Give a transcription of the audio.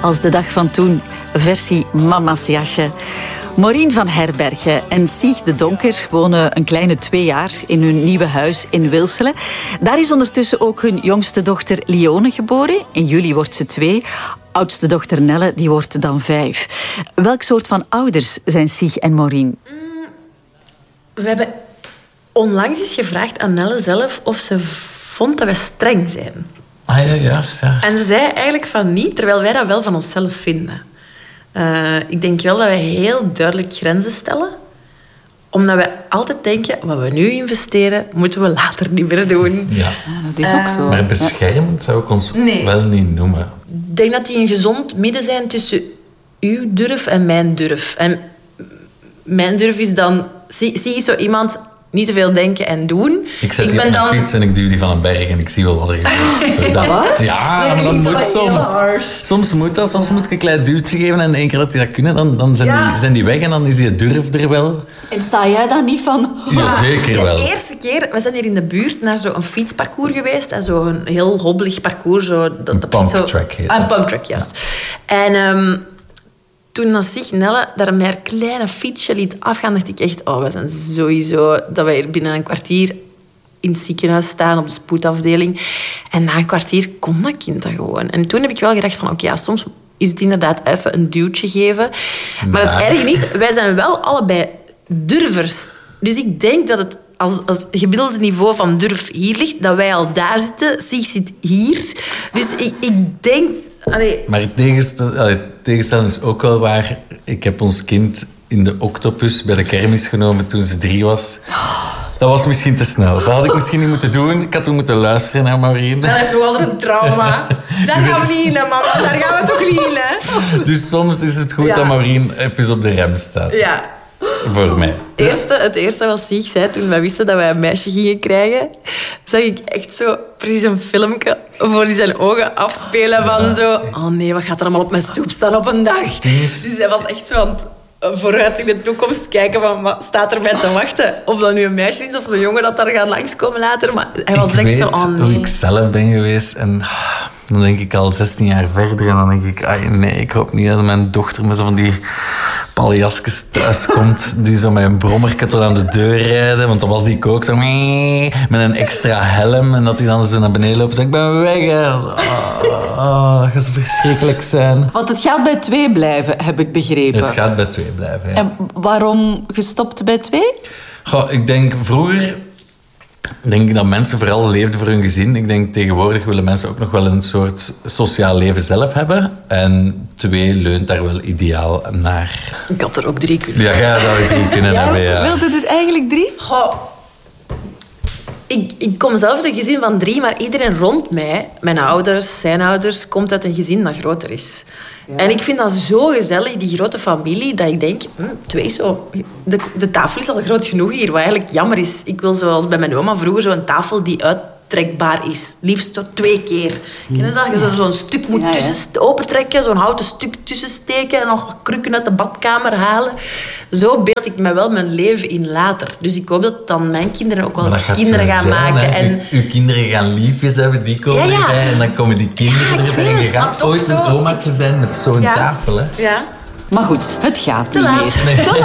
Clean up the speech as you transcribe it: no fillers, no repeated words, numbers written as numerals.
als de dag van toen, versie mama's jasje. Maureen van Herbergen en Sieg de Donker wonen een kleine 2 jaar in hun nieuwe huis in Wilselen. Daar is ondertussen ook hun jongste dochter Lione geboren. In juli wordt ze 2. Oudste dochter Nelle, die wordt dan 5. Welk soort van ouders zijn Sieg en Maureen? We hebben onlangs eens gevraagd aan Nelle zelf of ze vond dat wij streng zijn. Ah ja, juist. Ja. En ze zei eigenlijk van niet, terwijl wij dat wel van onszelf vinden. Ik denk wel dat wij heel duidelijk grenzen stellen. Omdat wij altijd denken, wat we nu investeren, moeten we later niet meer doen. Ja. Dat is ook zo. Maar beschermend zou ik ons wel niet noemen. Ik denk dat die een gezond midden zijn tussen uw durf en mijn durf. En mijn durf is dan... Zie je zo iemand... Niet te veel denken en doen. Ik zet die op mijn fiets en ik duw die van een berg en ik zie wel wat er gebeurt. Is dat waar? Ja, maar dat moet soms. Soms moet dat. Soms moet ik een klein duwtje geven en één keer dat die dat kunnen, dan zijn die weg en dan is die durf er wel. En sta jij dan niet van... Jazeker wel. De eerste keer, we zijn hier in de buurt naar zo'n fietsparcours geweest. En zo'n heel hobbelig parcours. Een pumptrack heet dat. Een pumptrack, juist. En... toen als zich Nelle daar met haar kleine fietsje liet afgaan, dacht ik echt, we zijn sowieso dat wij hier binnen een kwartier in het ziekenhuis staan, op de spoedafdeling. En na een kwartier kon dat kind dat gewoon. En toen heb ik wel gedacht van, oké, soms is het inderdaad even een duwtje geven. Maar het erge is, wij zijn wel allebei durvers. Dus ik denk dat het als het gemiddelde niveau van durf hier ligt, dat wij al daar zitten. Sig zit hier. Dus ik denk... Maar het tegenstellen is ook wel waar. Ik heb ons kind in de Octopus bij de kermis genomen toen ze 3 was. Dat was misschien te snel. Dat had ik misschien niet moeten doen. Ik had toen moeten luisteren naar Maureen. Dat heeft toch altijd een trauma. Daar gaan we niet in, mama. Daar gaan we toch niet in, hè? Dus soms is het goed dat Maureen even op de rem staat. Ja. Voor mij. Het eerste wat Sieg zei toen wij wisten dat wij een meisje gingen krijgen, zag ik echt zo precies een filmpje voor zijn ogen afspelen van zo... Oh nee, wat gaat er allemaal op mijn stoep staan op een dag? Dus hij was echt zo aan het vooruit in de toekomst kijken van wat staat er mij te wachten. Of dat nu een meisje is of een jongen dat daar gaat langskomen later. Maar hij was direct zo... Oh nee. Hoe ik zelf ben geweest en... Dan denk ik al 16 jaar verder en dan denk ik... Nee, ik hoop niet dat mijn dochter met zo van die paljaskes thuis komt. Die zo met een brommerke tot aan de deur rijden. Want dan was die ook zo... Met een extra helm. En dat hij dan zo naar beneden loopt en zegt... Ik ben weg, hè. Dat gaat zo verschrikkelijk zijn. Want het gaat bij 2 blijven, heb ik begrepen. Het gaat bij 2 blijven, ja. En waarom gestopt bij 2? Goh, ik denk vroeger... denk ik dat mensen vooral leefden voor hun gezin. Ik denk tegenwoordig willen mensen ook nog wel een soort sociaal leven zelf hebben. En 2 leunt daar wel ideaal naar. Ik had er ook 3 kunnen. Ja, jij zou er 3 kunnen hebben, ja. Wilde er eigenlijk 3? Goh, ik kom zelf uit een gezin van 3, maar iedereen rond mij, mijn ouders, zijn ouders, komt uit een gezin dat groter is. Ja. En ik vind dat zo gezellig, die grote familie, dat ik denk, 2 zo... De tafel is al groot genoeg hier, wat eigenlijk jammer is. Ik wil zoals bij mijn oma vroeger zo'n tafel die uittrekbaar is. Liefst 2 keer. Ken je dat? Je zo'n stuk moet opentrekken, zo'n houten stuk tussensteken en nog krukken uit de badkamer halen. Zo beeld ik me wel mijn leven in later. Dus ik hoop dat dan mijn kinderen ook wel kinderen gaan maken. En... Uw kinderen gaan liefjes hebben, die komen erbij. En dan komen die kinderen erbij. En je gaat ooit een omaatje zijn met zo'n tafel, hè? Ja. Maar goed, het gaat te niet laat. meer.